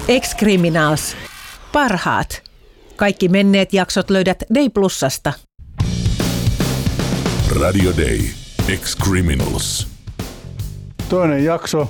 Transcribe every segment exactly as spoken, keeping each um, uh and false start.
Ex-Criminals. Parhaat. Kaikki menneet jaksot löydät Day Plusasta. Radio Day. Ex-Criminals. Toinen jakso.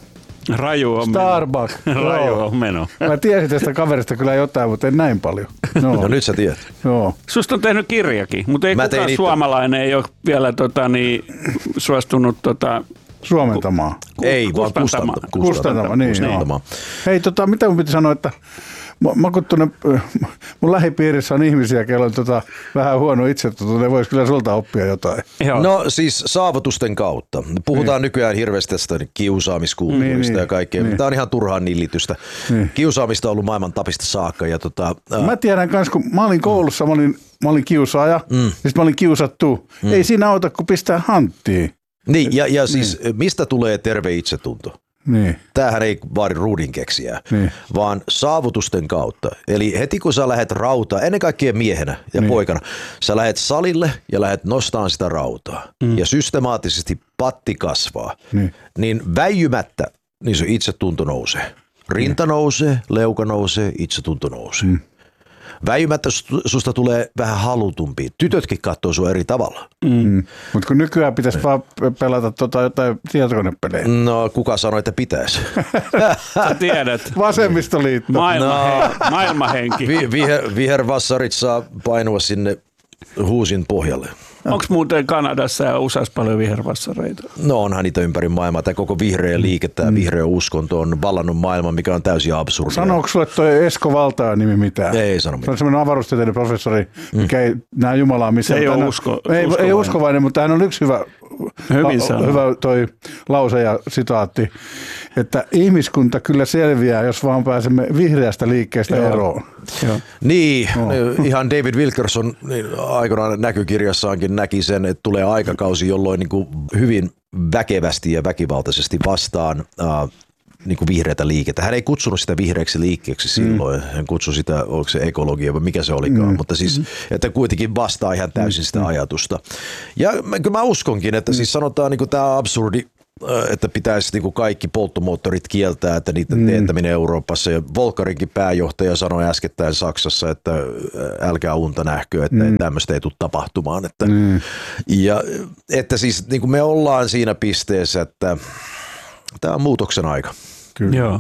Raju on Starbucks. meno. Raju on meno. Mä tiesin tästä kaverista kyllä jotain, mutta en näin paljon. No, no nyt sä tiedät. Joo. Susta on tehnyt kirjakin, mutta ei Mä kukaan itse. suomalainen ei ole vielä tota, niin, suostunut tota, Suomentamaan. Ei, vaan kustantamaan. kustantamaan. Kustantamaan, niin Kustantamaan. Hei, tota, mitä mun piti sanoa, että mä, mä kun tuonne, mun lähipiirissä on ihmisiä, kello on tota, vähän huono itsetunto, ne vois kyllä sulta oppia jotain. Joo. No siis saavutusten kautta. Puhutaan niin. nykyään hirveästi tästä kiusaamiskulttuurista niin, ja kaikkea. niin. Tämä on ihan turhaan nillitystä. Niin. Kiusaamista on ollut maailman tapista saakka. Ja tota, Mä tiedän kans, kun mä olin koulussa, mä olin, mä olin kiusaaja, mm. ja sit mä olin kiusattu. Mm. Ei siinä auta, kun pistää hanttiin. niin, ja, ja siis niin. mistä tulee terve itsetunto? Niin. Tämähän ei vaadi ruudinkeksijää, Niin. vaan saavutusten kautta. Eli heti kun sä lähdet rautaa, ennen kaikkea miehenä ja niin. poikana, sä lähdet salille ja lähdet nostamaan sitä rautaa mm. ja systemaattisesti patti kasvaa, Niin. niin väijymättä niin se itsetunto nousee. Rinta nousee, leuka nousee, itsetunto nousee. Mm. Väijymättä susta tulee vähän halutumpi. Tytötkin katsoo sua eri tavalla. Mm. Mutta kun nykyään pitäisi vaan pelata tota jotain tietokonepelejä. No kuka sanoi, että pitäisi? Sä tiedät. Vasemmistoliitto. Maailmahenki. No. Maailmahenki. Vi- viher, vihervassarit saa painua sinne huusin pohjalle. Onko muuten Kanadassa ja U S A:ssa paljon vihervassareita? No onhan niitä ympäri maailmaa. Tämä koko vihreä liike, tämä mm. vihreä uskonto on vallannut maailman, mikä on täysin absurdia. Sanooko sulle toi Esko Valtaa nimi mitään? Ei sano mitään. Se on semmoinen avaruustieteiden professori, mikä ei näe Jumalaa missään. Se ei ole hän, usko, ei, uskovainen. ei uskovainen, mutta hän on yksi hyvä, Hyvin la, sanoo. hyvä toi lause ja sitaatti, että ihmiskunta kyllä selviää, jos vaan pääsemme vihreästä liikkeestä Joo. eroon. Joo. Niin, no. ihan David Wilkerson niin aikanaan näkykirjassaankin näki sen, että tulee aikakausi, jolloin niin kuin hyvin väkevästi ja väkivaltaisesti vastaan äh, niin kuin vihreätä liikettä. Hän ei kutsunut sitä vihreäksi liikkeeksi silloin, mm. hän kutsui sitä, oliko se ekologia vai mikä se olikaan, mm. mutta siis, että kuitenkin vastaa ihan täysin sitä mm. ajatusta. Ja kyllä mä uskonkin, että mm. siis sanotaan niin kuin tämä absurdi, että pitäisi niin kuin kaikki polttomoottorit kieltää, että niiden mm. teettäminen Euroopassa. Ja Volkarinkin pääjohtaja sanoi äskettäin Saksassa, että älkää unta nähkö, että mm. tämmöistä ei tule tapahtumaan. Että, mm. ja, että siis niin kuin me ollaan siinä pisteessä, että tämä on muutoksen aika. Kyllä. Joo.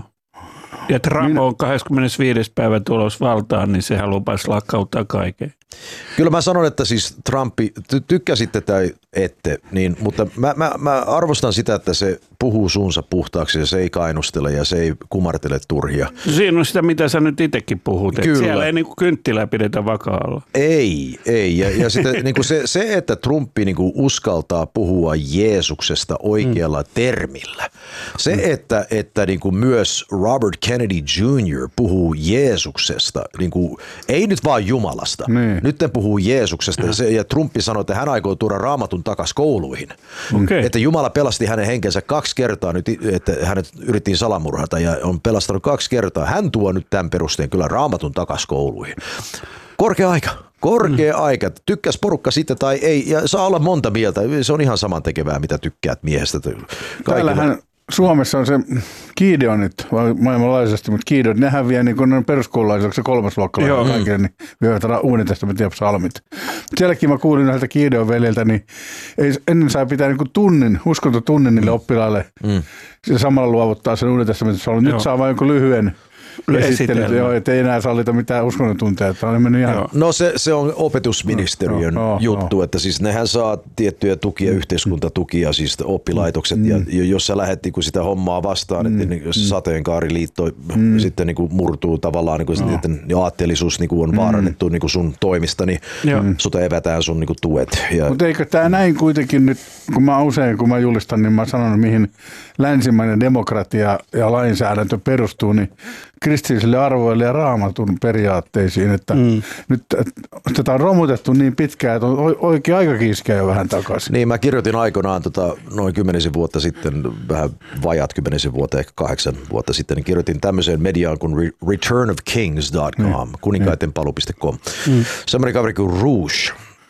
Ja Trump on kahdeskymmenesviides päivä tulos valtaan, niin sehän lupasi lakkauttaa kaiken. Kyllä mä sanon, että siis Trumpi, ty- tykkäsitte tai ette, niin, mutta mä, mä, mä arvostan sitä, että se puhuu suunsa puhtaaksi ja se ei kainustele ja se ei kumartele turhia. Siinä on sitä, mitä sä nyt itsekin puhut. Kyllä. Siellä ei niin kuin kynttilää pidetä vakaalla. Ei, ei. Ja, ja sitten, niin kuin se, se, että Trumpi niin kuin uskaltaa puhua Jeesuksesta oikealla mm. termillä. Se, mm. että, että niin kuin myös Robert Kennedy junior puhuu Jeesuksesta, niin kuin, ei nyt vaan Jumalasta. Mm. Nyt ne puhuu Jeesuksesta ja, se, ja Trumpi sanoi, että hän aikoo tuoda Raamatun takaisin kouluihin. Okay. Että Jumala pelasti hänen henkensä kaksi kertaa nyt, että hänet yrittiin salamurhata ja on pelastanut kaksi kertaa. Hän tuo nyt tämän perusteen kyllä Raamatun takaisin kouluihin. Korkea aika. Korkea mm. aika. Tykkäs porukka sitten tai ei. Ja saa olla monta mieltä. Se on ihan saman tekevää, mitä tykkäät miehestä. Täällähän Suomessa on se Gideonit maailmanlaajuisesti, mutta Gideonit, ne häviää niin kuin ne on peruskoululaisia, onko se kolmasluokkalaisia kaikille, niin vievät uuden testamentin ja psalmit. Sielläkin mä kuulin näiltä Gideon veljeltä, niin ei, ennen sai pitää niin kuin tunnin, uskontotunnin niille oppilaille mm. ja samalla luovuttaa sen uuden testamentin psalmin. Nyt saa vain jonkun lyhyen esittelyt, joo, ettei enää sallita mitään uskonnontunteja. Että on mennyt ihan... No se, se on opetusministeriön no, no, juttu, no. että siis nehän saa tiettyjä tukia, yhteiskuntatukia, siis oppilaitokset, mm. ja jos sä lähdet niin sitä hommaa vastaan, mm. että jos sateenkaariliitto mm. sitten niin murtuu tavallaan, niin kuin no. sitten aatteellisuus niin on vaarannettu niin sun toimista, niin mm. sut evätään sun niin tuet. Ja... Mutta eikö tämä näin kuitenkin nyt, kun mä usein, kun mä julistan, niin mä sanon, mihin länsimainen demokratia ja lainsäädäntö perustuu, niin kristillisille arvoille ja Raamatun periaatteisiin, että mm. nyt tätä on romutettu niin pitkään, että on oikein aikakin iskeä jo vähän takaisin. Niin, mä kirjoitin aikoinaan tota, noin kymmenisen vuotta sitten, vähän vajat kymmenisen vuotta, ehkä kahdeksan vuotta sitten, niin kirjoitin tämmöiseen mediaan kuin return of kings dot com, mm. kuninkaitenpalu piste com. Mm. Semmoinen kaveri kuin Rouge,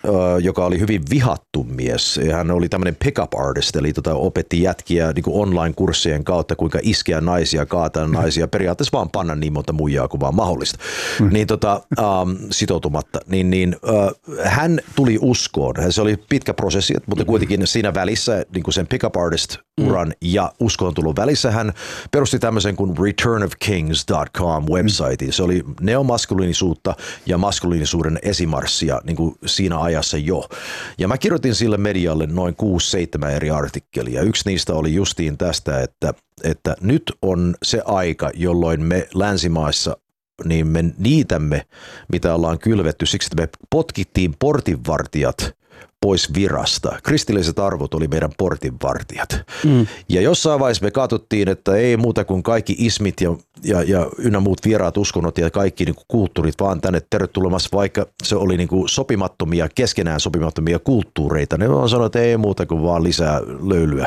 joka oli hyvin vihattu mies. Hän oli tämmöinen pick-up artist, eli tota, opetti jätkiä niin kuin online-kurssien kautta, kuinka iskeä naisia, kaataa naisia, periaatteessa vaan panna niin monta muijaa kuin vaan mahdollista. Mm. Niin tota, um, sitoutumatta. Niin, niin, uh, hän tuli uskoon. Se oli pitkä prosessi, mutta kuitenkin siinä välissä, niin kuin sen pick-up artist-uran mm. ja uskoon-tulun välissä, hän perusti tämmöisen kuin return of kings dot com website. Se oli neomaskuliinisuutta ja maskuliinisuuden esimarssia niin kuin siinä ajassa jo. Ja mä kirjoitin sille medialle noin kuusi seitsemän eri artikkelia. Yksi niistä oli justiin tästä, että, että nyt on se aika, jolloin me länsimaissa niin me niitämme, mitä ollaan kylvetty, siksi että me potkittiin portinvartijat pois virasta. Kristilliset arvot oli meidän portinvartijat. Mm. Ja jossain vaiheessa me katsottiin, että ei muuta kuin kaikki ismit ja, ja, ja ynnä muut vieraat uskonnot ja kaikki niin kuin kulttuurit vaan tänne tervetulemassa, vaikka se oli niin kuin sopimattomia, keskenään sopimattomia kulttuureita. Ne vaan sanoivat, että ei muuta kuin vaan lisää löylyä.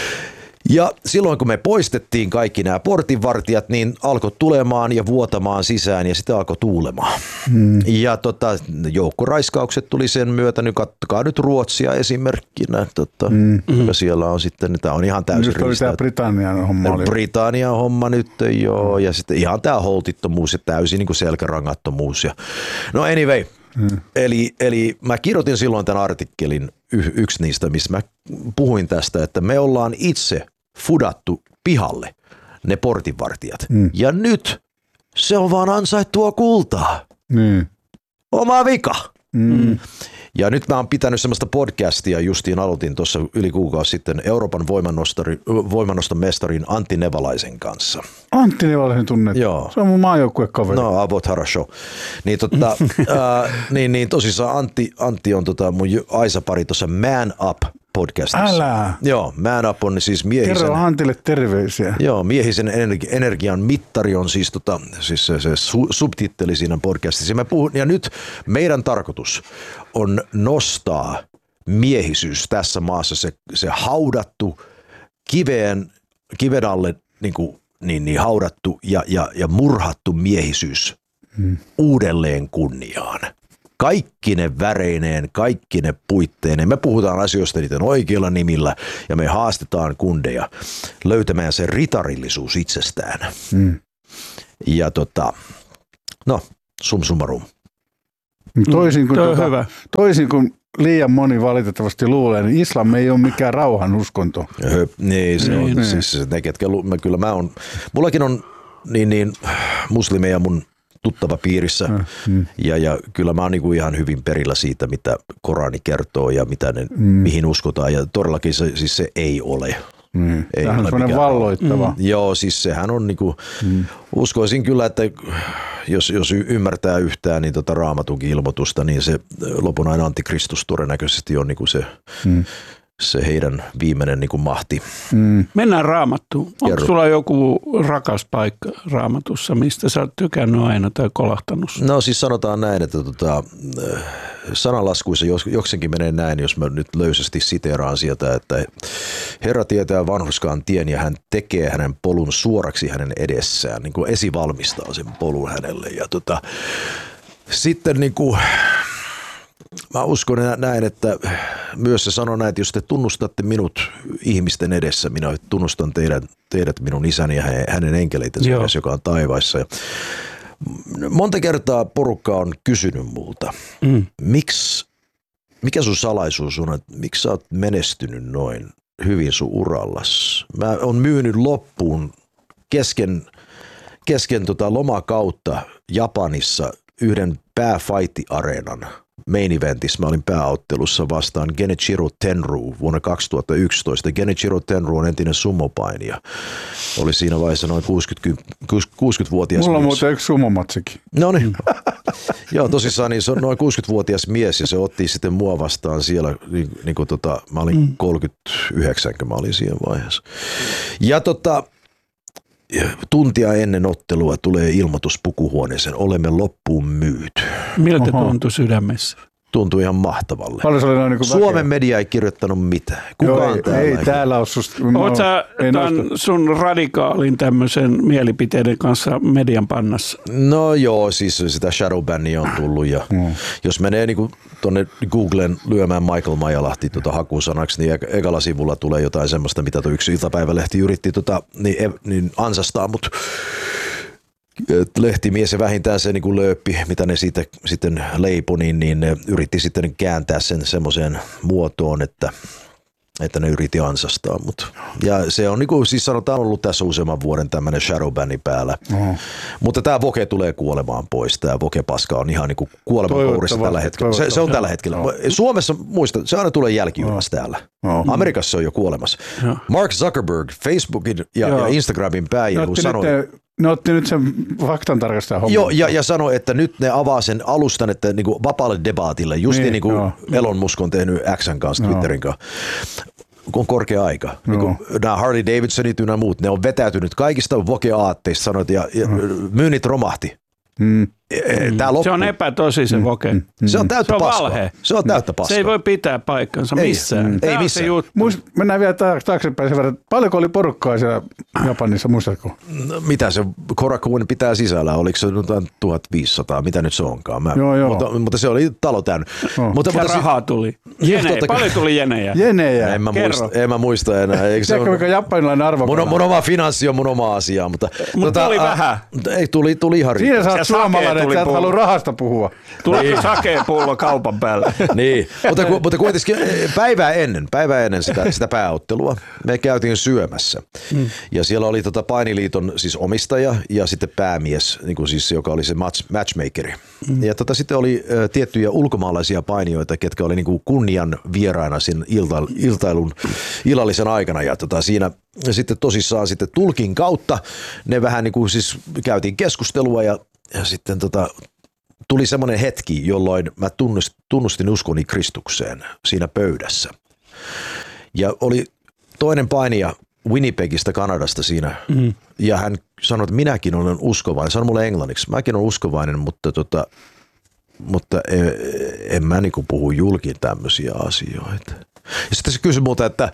Ja silloin kun me poistettiin kaikki nämä portinvartijat, niin alkoi tulemaan ja vuotamaan sisään ja sitä alkoi tuulemaan. Hmm. Ja tota, joukkoraiskaukset tuli sen myötä, nyt katsokaa nyt Ruotsia esimerkkinä, tota, hmm. joka siellä on sitten, tämä on ihan täysin riistäyt. Nyt oli tämä Britannian homma. Oli. Britannian homma nyt joo, ja sitten ihan tämä holtittomuus ja täysin niin kuin selkärangattomuus. Ja, no anyway, hmm. eli, eli mä kirjoitin silloin tämän artikkelin, y- yksi niistä, missä mä puhuin tästä, että me ollaan itse fudattu pihalle ne portinvartijat. Mm. Ja nyt se on vaan ansaittua kultaa. Mm. Oma vika. Mm. Ja nyt mä oon pitänyt semmoista podcastia, justiin aloitin tuossa yli kuukausi sitten Euroopan voimannoston mestarin Antti Nevalaisen kanssa. Antti Nevalaisen tunnet? Joo. Se on mun maajoukkuekaveri. No, about harasho. Niin, tota, äh, niin, niin tosissaan Antti, Antti on tota mun Aisa-pari tuossa Man Up podcastissa. Älä. Joo, Man Up on siis miehisen. Kerro Antille terveisiä. Joo, miehisen energi- energian mittari on siis, tota, siis se, se su- subtitteli siinä podcastissa. Mä puhun, ja nyt meidän tarkoitus on nostaa miehisyys tässä maassa, se, se haudattu, kiveen, kiven alle niin kuin, niin, niin haudattu ja, ja, ja murhattu miehisyys hmm. uudelleen kunniaan. Kaikki ne väreineen, kaikki ne puitteineen. Me puhutaan asioista niiden oikeilla nimillä ja me haastetaan kundeja löytämään se ritarillisuus itsestään. Mm. Ja tota, no, sum summarum. Toisin kuin, mm, tuota, toisin kuin liian moni valitettavasti luulee, niin islam ei ole mikään rauhan uskonto. Höp, niin, se on. Niin. Siis ne, ketkä, mä, kyllä mä on, mullakin on niin, niin muslimeja mun tuttava piirissä mm. ja, ja kyllä mä oon niinku ihan hyvin perillä siitä, mitä Korani kertoo ja mitä ne, mm. mihin uskotaan ja todellakin se, siis se ei ole. Mm. Ei Tämähän on semmoinen valloittava. Mm. Joo, siis sehän on niinku, mm. uskoisin kyllä, että jos, jos ymmärtää yhtään niin tota Raamatunkin ilmoitusta, niin se lopunainen antikristus todennäköisesti on niinku se, mm. se heidän viimeinen niinku mahti. Mm. Mennään Raamattuun. Onko sulla joku rakas paikka Raamatussa, mistä sä oot tykännyt aina tai kolahtanut? No siis sanotaan näin, että tota, sananlaskuissa joksenkin menee näin, jos mä nyt löysästi siteeraan sieltä, että Herra tietää vanhurskaan tien ja hän tekee hänen polun suoraksi hänen edessään, niin kuin esivalmistaa sen polun hänelle. Ja tota, sitten niin kuin mä uskon näin, että myös se sanoo näin, että jos te tunnustatte minut ihmisten edessä, minä tunnustan teidät, teidät minun isäni ja hänen enkeleitensä edessä, joka on taivaissa. Ja monta kertaa porukka on kysynyt multa, mm. miksi, mikä sun salaisuus on, että miksi sä oot menestynyt noin hyvin sun urallas? Mä oon myynyt loppuun kesken, kesken tota lomakautta Japanissa yhden pääfight-areenan main eventissä. Mä olin pääottelussa vastaan Genichiro Tenryu vuonna kaksituhattayksitoista. Genichiro Tenryu on entinen sumopainija. Oli siinä vaiheessa noin kuusikymmentävuotias Mulla on mies. muuten yksi sumomatsikin. No niin. Joo, tosissaan niin se on noin kuusikymmentävuotias mies ja se otti sitten mua vastaan siellä, niin, niin kuin tota, mä olin mm. kolmekymmentäyhdeksän, kun mä olin siinä vaiheessa. Ja tota, tuntia ennen ottelua tulee ilmoitus pukuhuoneeseen, olemme loppuun myyty. Miltä tuntui sydämessä? tuntui ihan mahtavalle. Paljon se oli noin niin kuin Suomen väkeä. media ei kirjoittanut mitään. Kukaan Joo, ei, täällä ei ei. täällä ole susta. Oletko sä tämän sun radikaalin tämmöisen mielipiteiden kanssa median pannassa? No joo, siis sitä shadowbannia on tullut ja mm. jos menee niinku tuonne Googlen lyömään Michael Majalahti tota hakusanaksi, niin ekalla sivulla tulee jotain semmoista, mitä tuo yksi iltapäivälehti yritti tota, niin, niin ansastaa, mutta lehtimies ja vähintään se niin kuin lööppi, mitä ne siitä sitten leipoi, niin, niin ne yritti sitten kääntää sen semmoiseen muotoon, että, että ne yritti ansastaa. Mut, ja se on niin kuin siis sanotaan ollut tässä useamman vuoden tämmöinen shadowbanni päällä. Mm. Mutta tämä Voke tulee kuolemaan pois. Tämä Voke-paska on ihan niin kuin kuolemankourissa tällä hetkellä. Se, se on tällä hetkellä. No. Suomessa, muista, se aina tulee jälkijunassa no. täällä. No. Amerikassa se on jo kuolemassa. No. Mark Zuckerberg, Facebookin ja, ja Instagramin pääjehu sanoi... Ne otti nyt sen faktan tarkastajan homman. Joo, ja, ja sanoi, että nyt ne avaa sen alustan, että niinku vapaalle debaatille, just niin, niin kuin no. Elon Musk on tehnyt X:n kanssa, no. Twitterin kanssa. On korkea aika. No. Niin nämä Harley Davidsonit ja muut, ne on vetäytynyt kaikista Voke-aatteista, sanoit, ja, ja no. myynnit romahti. Mm. Tää se on epätosi se Voke. Mm. Se on täyttä se on paskaa. valhe. Se on täyttä paskaa. Se ei voi pitää paikkansa ei, missään. Ei missään. Muist, mennään vielä taaksepäin sen verran. Paljonko oli porukkaa siellä Japanissa, muistatko? No, mitä se Korakuen pitää sisällä? Oliko se tuhatviisisataa? Mitä nyt se onkaan? Mä, joo, joo. Mutta, mutta se oli talo täynnä. Oh. Mutta, ja mutta rahaa si- tuli. Jenejä. Paljon tuli jenejä. Jenejä. En mä, muista, en mä muista enää. Tiedätkö, mikä japanilainen arvo? Mun, mun oma finanssi on mun oma asia. Mutta, mutta tota, tuli a, vähän. Ei, tuli, tuli ihan riittävästi. Siinä sä oot suomalainen, että sä et halua rahasta puhua. Tuli niin. Sakea pullo kaupan päälle. Niin, mutta, mutta kuitenkin päivää ennen, päivää ennen sitä, sitä pääottelua me käytiin syömässä. Mm. Ja siellä oli tota painiliiton siis omistaja ja sitten päämies, niin kuin siis, joka oli se match, matchmakeri. Mm. Ja tota, sitten oli ä, tiettyjä ulkomaalaisia painijoita, ketkä oli niin kuin kunnian vieraina siinä ilta, iltailun illallisen aikana. Ja tota, siinä sitten tosissaan sitten tulkin kautta ne vähän niin kuin siis käytiin keskustelua ja, ja sitten tota, tuli semmoinen hetki, jolloin mä tunnustin, tunnustin uskoni Kristukseen siinä pöydässä. Ja oli toinen painija Winnipegistä, Kanadasta siinä, mm. ja hän sanoi, että minäkin olen uskovainen. Sanoi mulle englanniksi, mäkin olen uskovainen, mutta, tota, mutta en, en mä niinku puhu julkiin tämmöisiä asioita. Ja sitten se kysyi multa, että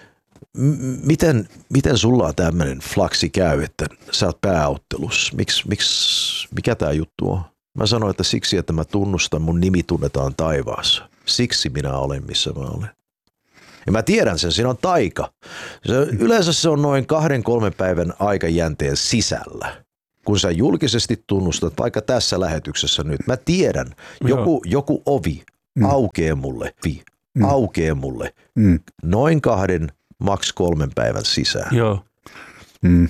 miten, miten sulla on tämmöinen flaksi käy, että sä oot pääottelussa? Miks, miks, mikä tää juttu on? Mä sanoin, että siksi, että mä tunnustan, mun nimi tunnetaan taivaassa. Siksi minä olen, missä mä olen. Ja mä tiedän sen, siinä on taika. Se, yleensä se on noin kahden, kolmen päivän aikajänteen sisällä. Kun sä julkisesti tunnustat, vaikka tässä lähetyksessä nyt, mä tiedän, joku, joku ovi mm. aukee mulle, vi, mm. aukee mulle mm. noin kahden, maks kolmen päivän sisään. Joo. Mm.